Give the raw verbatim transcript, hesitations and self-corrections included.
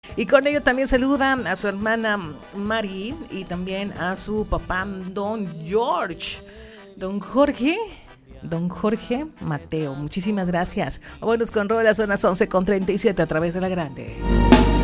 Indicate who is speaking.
Speaker 1: Y con ello también saluda a su hermana Mari y también a su papá Don George. Don Jorge, Don Jorge Mateo. Muchísimas gracias. Vámonos con Rolas, son las once con treinta y siete a través de La Grande.